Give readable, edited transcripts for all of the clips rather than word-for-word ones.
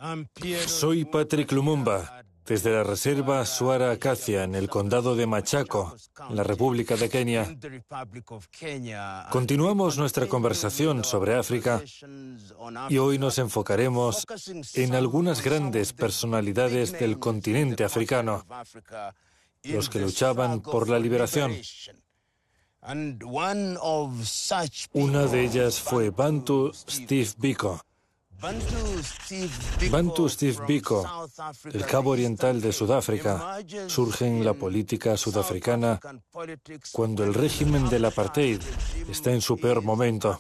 Soy Patrick Lumumba, desde la reserva Swara Acacia, en el condado de Machaco, en la República de Kenia. Continuamos nuestra conversación sobre África y hoy nos enfocaremos en algunas grandes personalidades del continente africano, los que luchaban por la liberación. Una de ellas fue Bantu Steve Biko. Bantu Steve Biko, del Cabo Oriental de Sudáfrica, surge en la política sudafricana cuando el régimen del apartheid está en su peor momento.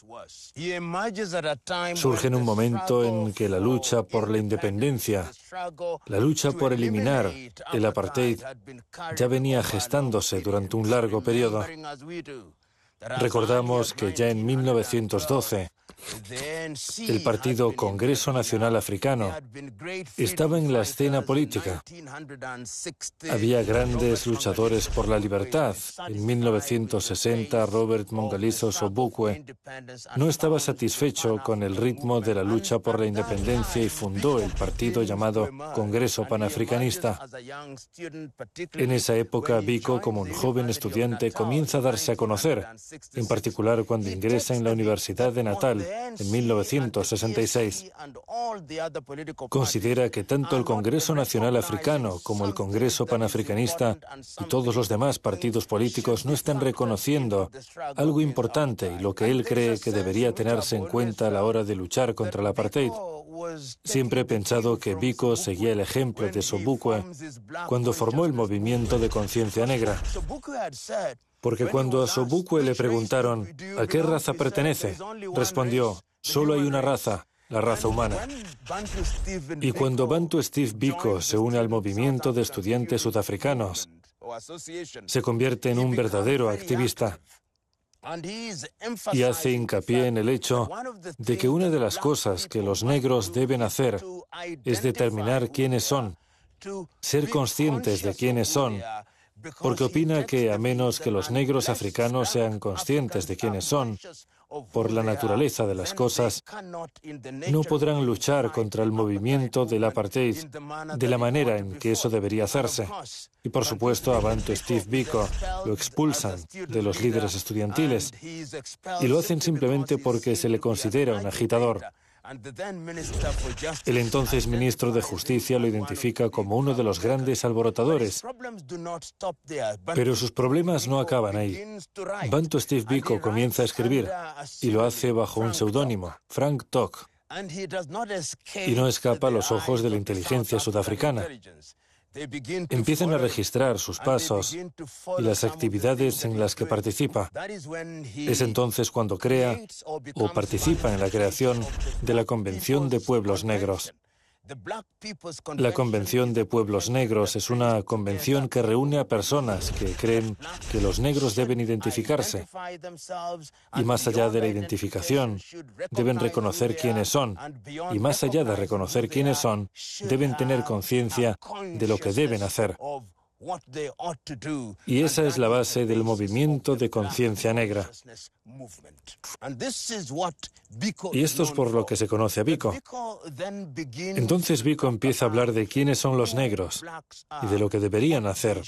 Surge en un momento en que la lucha por la independencia, la lucha por eliminar el apartheid, ya venía gestándose durante un largo periodo. Recordamos que ya en 1912, el partido Congreso Nacional Africano estaba en la escena política. Había grandes luchadores por la libertad. En 1960, Robert Mangaliso Sobukwe no estaba satisfecho con el ritmo de la lucha por la independencia y fundó el partido llamado Congreso Panafricanista. En esa época, Biko, como un joven estudiante, comienza a darse a conocer, en particular cuando ingresa en la Universidad de Natal en 1966. Considera que tanto el Congreso Nacional Africano como el Congreso Panafricanista y todos los demás partidos políticos no están reconociendo algo importante y lo que él cree que debería tenerse en cuenta a la hora de luchar contra el apartheid. Siempre he pensado que Biko seguía el ejemplo de Sobukwe cuando formó el movimiento de conciencia negra. Porque cuando a Sobukwe le preguntaron ¿a qué raza pertenece?, respondió: solo hay una raza, la raza humana. Y cuando Bantu Steve Biko se une al movimiento de estudiantes sudafricanos, se convierte en un verdadero activista. Y hace hincapié en el hecho de que una de las cosas que los negros deben hacer es determinar quiénes son, ser conscientes de quiénes son, porque opina que a menos que los negros africanos sean conscientes de quiénes son, por la naturaleza de las cosas, no podrán luchar contra el movimiento del apartheid de la manera en que eso debería hacerse. Y por supuesto a Bantu Steve Biko lo expulsan de los líderes estudiantiles y lo hacen simplemente porque se le considera un agitador. El entonces ministro de Justicia lo identifica como uno de los grandes alborotadores. Pero sus problemas no acaban ahí. Bantu Steve Biko comienza a escribir y lo hace bajo un seudónimo, Frank Tok. Y no escapa a los ojos de la inteligencia sudafricana. Empiezan a registrar sus pasos y las actividades en las que participa. Es entonces cuando crea o participa en la creación de la Convención de Pueblos Negros. La Convención de Pueblos Negros es una convención que reúne a personas que creen que los negros deben identificarse y más allá de la identificación deben reconocer quiénes son y más allá de reconocer quiénes son deben tener conciencia de lo que deben hacer. Y esa es la base del movimiento de conciencia negra. Y esto es por lo que se conoce a Biko. Entonces Biko empieza a hablar de quiénes son los negros y de lo que deberían hacer.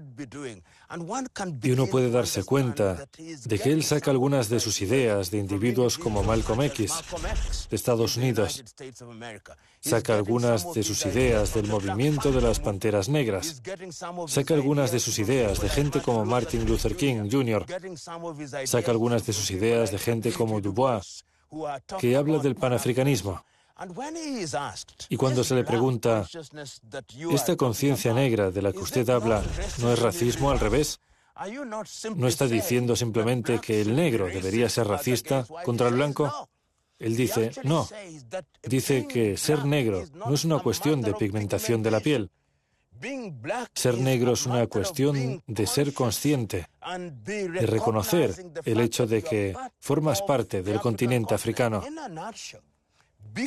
Y uno puede darse cuenta de que él saca algunas de sus ideas de individuos como Malcolm X, de Estados Unidos. Saca algunas de sus ideas del movimiento de las Panteras Negras. Saca algunas de sus ideas de gente como Martin Luther King Jr. Saca algunas de sus ideas de gente como Du Bois, que habla del panafricanismo. Y cuando se le pregunta, ¿esta conciencia negra de la que usted habla no es racismo al revés? ¿No está diciendo simplemente que el negro debería ser racista contra el blanco? Él dice, no. Dice que ser negro no es una cuestión de pigmentación de la piel. Ser negro es una cuestión de ser consciente, de reconocer el hecho de que formas parte del continente africano.